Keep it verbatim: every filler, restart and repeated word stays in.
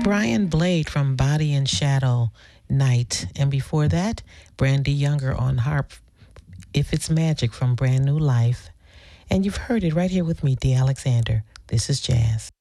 Brian Blade from Body and Shadow, Night. And before that, Brandy Younger on harp, If It's Magic from Brand New Life. And you've heard it right here with me, D. Alexander. This is Jazz.